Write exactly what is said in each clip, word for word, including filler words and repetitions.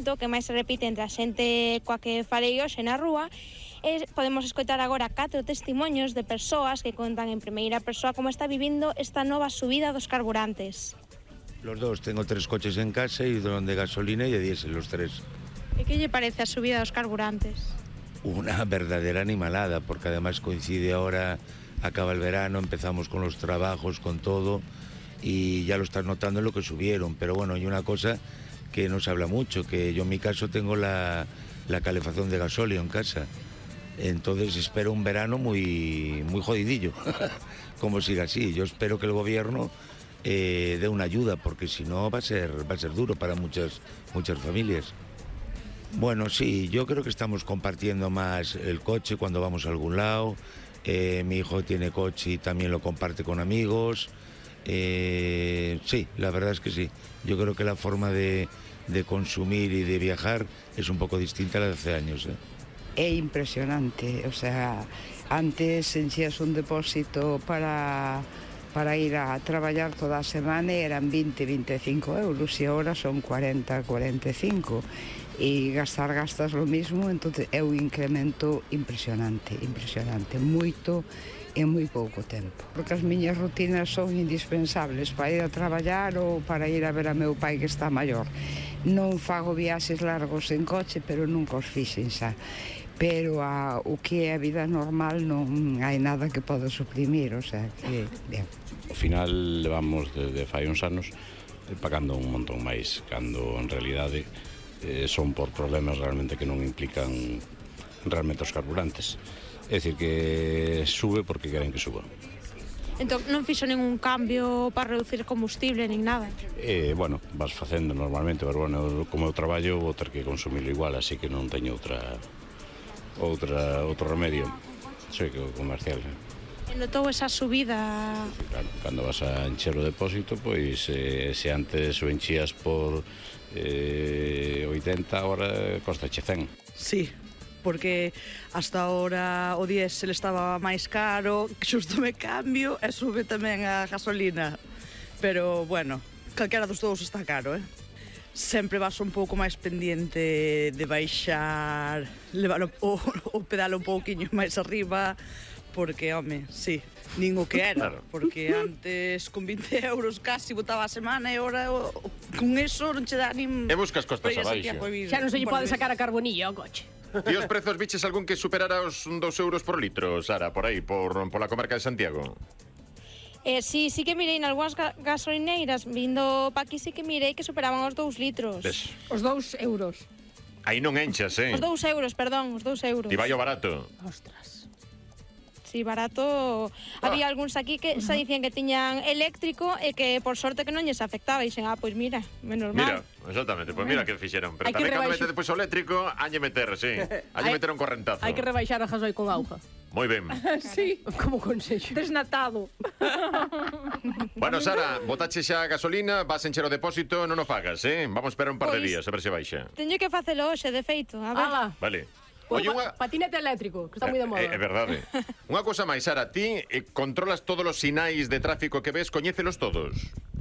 sentimento que máis se repite entre a xente coa que falei hoxe na rúa. E podemos escoitar agora catro testemunhos de persoas que contan en primeira persoa como está vivindo esta nova subida dos carburantes. Los dos, tengo tres coches en casa y dos de gasolina y de diésel, los tres. E que lle parece a subida dos carburantes? Una verdadera animalada, porque además coincide ahora, acaba el verano, empezamos con los trabajos, con todo, y ya lo estás notando en lo que subieron. Pero bueno, hay una cosa que no se habla mucho, que yo en mi caso tengo la, la calefacción de gasóleo en casa. Entonces espero un verano muy, muy jodidillo, como siga así. Yo espero que el gobierno eh, dé una ayuda, porque si no va a ser, va a ser duro para muchas, muchas familias. Bueno, sí, yo creo que estamos compartiendo más el coche cuando vamos a algún lado. Eh, mi hijo tiene coche y también lo comparte con amigos. Eh, sí, la verdad es que sí. Yo creo que la forma de, de consumir y de viajar es un poco distinta a la de hace años, ¿eh? É impresionante, o sea, antes enchías un depósito para... para ir a traballar toda a semana eran veinte, veinticinco euros e agora son cuarenta, cuarenta e cinco e gastar gastas lo mismo, entonces é un incremento impresionante, impresionante, moito en moi pouco tempo, porque as miñas rutinas son indispensables para ir a traballar ou para ir a ver a meu pai que está maior. Non fago viaxes largos en coche, pero nunca os fixen xa. Pero a, o que é a vida normal non hai nada que poda suprimir, o sea que, ben. Ao final levamos desde fai uns anos pagando un montón máis, cando en realidade eh, son por problemas realmente que non implican realmente os carburantes. É dicir, que sube porque queren que suba. Entón, non fixo ningún cambio para reducir combustible, nin nada? Eh, bueno, vas facendo normalmente, pero bueno, como eu traballo vou ter que consumilo igual, así que non teño outra outra outro remedio. Soy comercial, eh? E notou esa subida? Claro, cando vas a encher o depósito, pois eh, se antes o enchías por eh, oitenta, ahora costache cen. Sí, porque hasta ahora o diésel estaba máis caro, xusto me cambio e sube tamén a gasolina. Pero, bueno, calquera dos dous está caro, eh? Sempre vas un pouco máis pendiente de baixar, levar o, o pedal un pouquiño máis arriba, porque, home, sí, nin o que era, porque antes con veinte euros casi botaba a semana e agora o, con eso non che dá nin... E buscas costas abaixo. Xa non se lle pode sacar a carbonilla ao coche. E os prezos biches algún que superara os dos euros por litro, Sara, por aí, por, por la comarca de Santiago? Eh, sí, sí que mirei nalgúas ga gasolineiras, vindo pa aquí sí que mirei que superaban os dous litros. Des. Os dous euros. Aí non enchas, eh? Os dous euros, perdón, os dous euros. Ti vai o barato. Ostras. Sí, barato. Ah. Había algúns aquí que uh -huh. se dicían que tiñan eléctrico e que por sorte que non lles afectaba. E dixen, ah, pois mira, menos mal. Mira, exactamente, pois mira que fixeron. Pero Hai tamén cando rebaixar... mete depois o eléctrico, halle meter, sí. Halle meter un correntazo. Hai que rebaixar a gasoil con auga. Moi ben. Sí, como consello. Desnatado. Bueno, Sara, botache xa a gasolina, vas encher o depósito, non o fagas, eh? Vamos esperar un par de Pois, días, a ver se baixa. Teño que facelo hoxe, de feito, a ver. Ala. Vale. Oye, Oye, unha... patinete eléctrico, que está moi de moda. É, é verdade. Unha cousa máis, Sara, ti eh, controlas todos os sinais de tráfico que ves, coñécelos todos?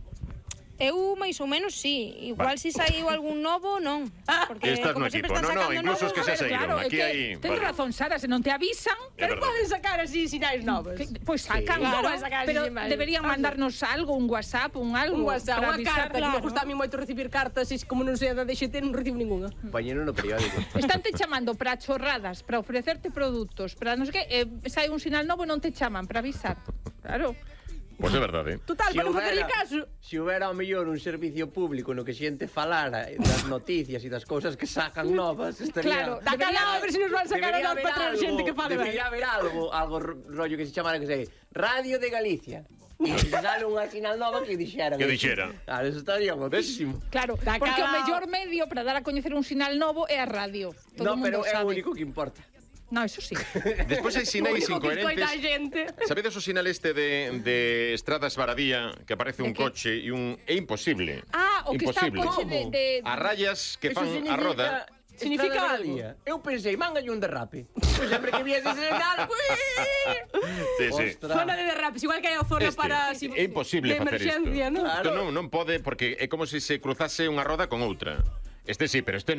Eu, máis ou menos, sí. Igual se si saiu algún novo, non. Porque, Estás no equipo. No, no, incluso os que xa saíron. Claro, Aquí é que hai... Tens vale. razón, Sara, se non te avisan, Pero poden sacar así sinais novos. que, pois sacan, Claro, claro, sacar pero así, deberían mandarnos algo, un WhatsApp, un algo. Un WhatsApp, para unha avisar. carta, claro. Que me gusta a mí moito recibir cartas e como non sei da D X T non recibo ninguna. Compañero no periódico. Están te chamando para chorradas, para ofrecerte produtos, para non sei que, eh, sai un sinal novo e non te chaman para avisar. Claro. Pois é verdade. Total, Si para non houbera- facerlle caso. Si houbera ao mellor un servicio público no que xente falara das noticias e das cousas que sacan novas, estaría... Claro, da calado a ver se nos van a sacar a Debería nós haber para traer algo- xente que fale ben. Debería haber algo, algo ro- rollo que se chamara, que sei, Radio de Galicia. E se sale unha sinal nova que dixera. Que dixera. Claro, eso estaría guapísimo. Claro, Da porque o calao. mellor medio para dar a coñecer un sinal novo é a radio. Todo No, o pero mundo é o sabe. único que importa. No, eso sí. Despois hai sinais Único que escoita a incoherentes. xente. Sabedes o sinal este de, de Estradas Baradía, que aparece un ¿De qué? coche e un... É imposible. Ah, o que está o Imposible. coche de... de... A rayas que Eso fan a roda... Significa Significa algo. Eu pensei, mangalle un derrape. Pois sempre que viese ese sinal, Sí, sí. Ostras. Zona de derrapes, igual que hai a zona Este. para... si- É imposible de facer isto. emerxencia, non? Isto non, non pode, porque é como se se cruzase unha roda con outra. Este sí, pero este non.